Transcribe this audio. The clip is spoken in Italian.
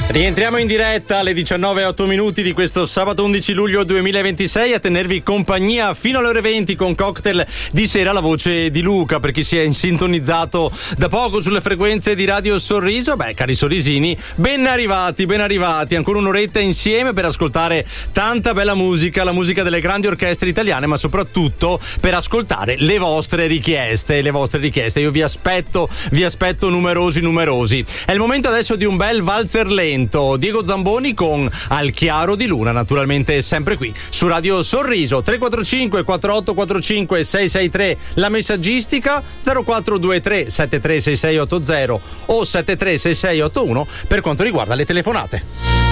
Rientriamo in diretta alle 19:08 di questo sabato 11 luglio 2026 a tenervi compagnia fino alle ore 20 con cocktail di sera, la voce di Luca. Per chi si è sintonizzato da poco sulle frequenze di Radio Sorriso, cari sorrisini, ben arrivati, ancora un'oretta insieme per ascoltare tanta bella musica, la musica delle grandi orchestre italiane, ma soprattutto per ascoltare le vostre richieste. Io vi aspetto numerosi. È il momento adesso di un bel valzer lento. Diego Zamboni con Al chiaro di luna, naturalmente sempre qui su Radio Sorriso. 345 4845 663 la messaggistica, 0423 736680 o 736681 per quanto riguarda le telefonate.